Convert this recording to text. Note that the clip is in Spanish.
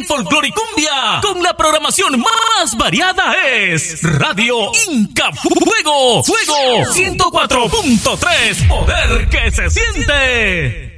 folclore y cumbia, con la programación más variada es Radio Inca Fuego, Fuego 104.3, poder que se siente.